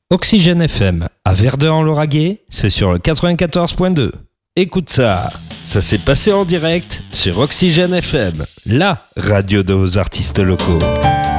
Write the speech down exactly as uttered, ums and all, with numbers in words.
Oxygène F M, à Verdun-en-Lauragais, c'est sur le quatre-vingt-quatorze point deux. Écoute ça, ça s'est passé en direct sur Oxygène F M, la radio de vos artistes locaux.